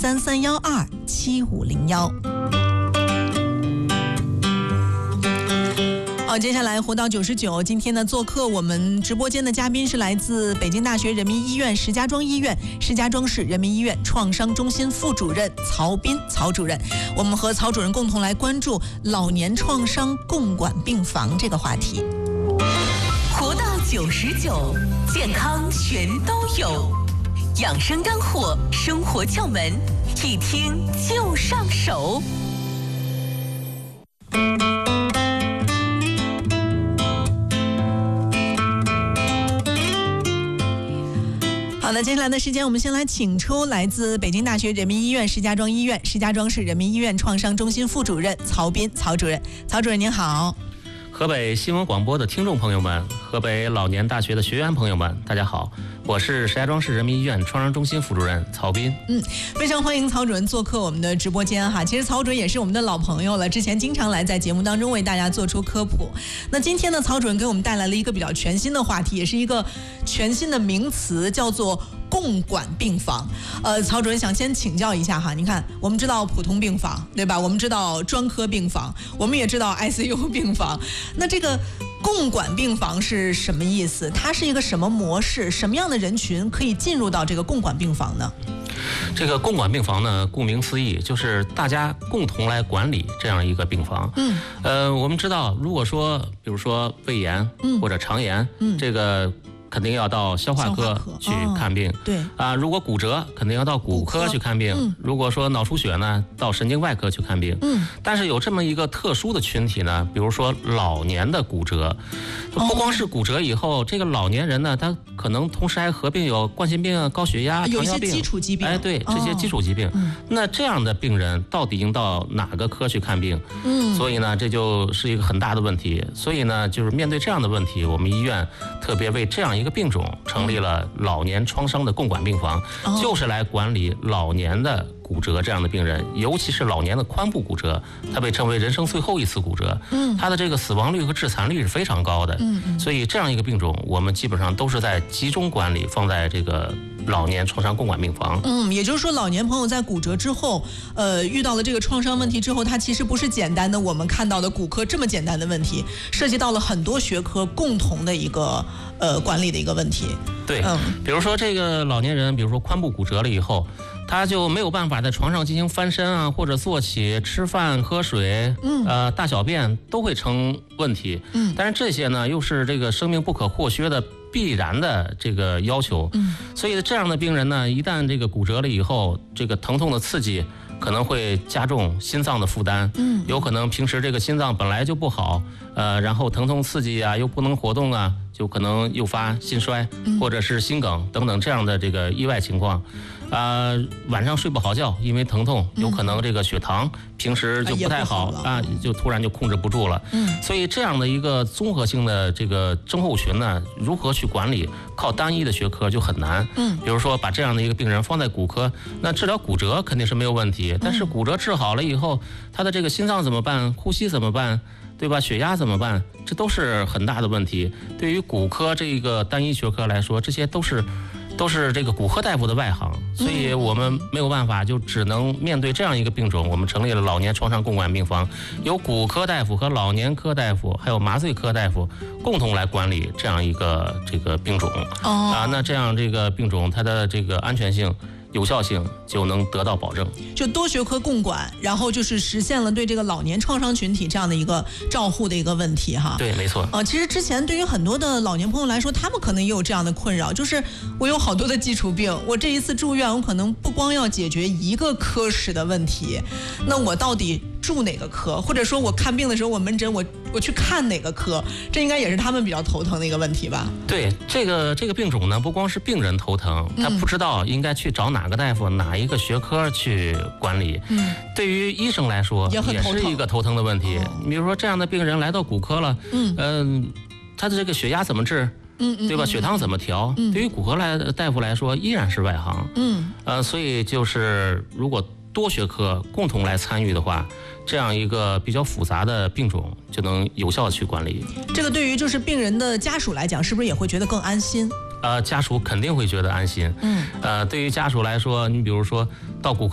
33127501。好，接下来活到99。今天呢，做客我们直播间的嘉宾是来自北京大学人民医院石家庄医院石家庄市人民医院创伤中心副主任曹斌曹主任。我们和曹主任共同来关注老年创伤共管病房这个话题。 活到99，健康全都有，养生干货，生活窍门，一听就上手。 好的，接下来的时间，我们先来请出来自北京大学人民医院石家庄医院石家庄市人民医院创伤中心副主任曹斌曹主任。曹主任您好。 河北新闻广播的听众朋友们，河北老年大学的学员朋友们，大家好，我是石家庄市人民医院创伤中心副主任曹斌。 非常欢迎曹主任做客我们的直播间哈。其实曹主任也是我们的老朋友了，之前经常来在节目当中为大家做出科普。那今天呢，曹主任给我们带来了一个比较全新的话题，也是一个全新的名词，叫做共管病房。曹主任想先请教一下哈，您看我们知道普通病房对吧？我们知道专科病房，我们也知道 ICU 病房。那这个共管病房是什么意思？它是一个什么模式？什么样的人群可以进入到这个共管病房呢？ 这个共管病房呢，顾名思义，就是大家共同来管理这样一个病房。我们知道，如果说，比如说胃炎或者肠炎，这个肯定要到消化科去看病。 对啊，如果骨折，肯定要到骨科去看病。如果说脑出血呢，到神经外科去看病。但是有这么一个特殊的群体呢，比如说老年的骨折，不光是骨折以后，这个老年人呢，他可能同时还合并有冠心病、高血压、糖尿病， 有一些基础疾病。 哎，对，这些基础疾病。那这样的病人到底应到哪个科去看病？所以呢，这就是一个很大的问题。所以呢，就是面对这样的问题，我们医院特别为这样一个病种成立了老年创伤的共管病房，就是来管理老年的骨折这样的病人，尤其是老年的髋部骨折，它被称为人生最后一次骨折，它的这个死亡率和致残率是非常高的。所以这样一个病种，我们基本上都是在集中管理，放在这个老年创伤共管病房。 也就是说，老年朋友在骨折之后，遇到了这个创伤问题之后，它其实不是简单的我们看到的骨科这么简单的问题，涉及到了很多学科共同的一个管理的一个问题。 对，比如说这个老年人，比如说髋部骨折了以后，他就没有办法在床上进行翻身啊，或者坐起、吃饭、喝水，大小便都会成问题。但是这些呢，又是这个生命不可或缺的必然的这个要求。所以这样的病人呢，一旦这个骨折了以后，这个疼痛的刺激可能会加重心脏的负担。有可能平时这个心脏本来就不好，然后疼痛刺激啊，又不能活动啊，就可能诱发心衰或者是心梗等等这样的这个意外情况。晚上睡不好觉，因为疼痛，有可能这个血糖平时就不太好啊，就突然就控制不住了。所以这样的一个综合性的这个症候群呢，如何去管理，靠单一的学科就很难。比如说把这样的一个病人放在骨科，那治疗骨折肯定是没有问题，但是骨折治好了以后，他的这个心脏怎么办？呼吸怎么办？对吧？血压怎么办？这都是很大的问题。对于骨科这个单一学科来说，这些都是这个骨科大夫的外行，所以我们没有办法，就只能面对这样一个病种，我们成立了老年创伤共管病房，由骨科大夫和老年科大夫还有麻醉科大夫共同来管理这样一个这个病种。那这样这个病种它的这个安全性、有效性就能得到保证， 就多学科共管，然后就是实现了对这个老年创伤群体这样的一个照护的一个问题哈。 对，没错。 其实之前对于很多的老年朋友来说，他们可能也有这样的困扰，就是我有好多的基础病，我这一次住院，我可能不光要解决一个科室的问题，那我到底住哪个科，或者说我看病的时候，我门诊我去看哪个科，这应该也是他们比较头疼的一个问题吧？ 对，这个病种呢，不光是病人头疼，他不知道应该去找哪个大夫、哪一个学科去管理。对于医生来说，也是一个头疼的问题。比如说这样的病人来到骨科了，他的这个血压怎么治？对吧？血糖怎么调？对于骨科大夫来说，依然是外行。所以就是如果多学科共同来参与的话，这样一个比较复杂的病种就能有效的去管理。 这个对于就是病人的家属来讲，是不是也会觉得更安心？ 家属肯定会觉得安心。对于家属来说，你比如说到骨科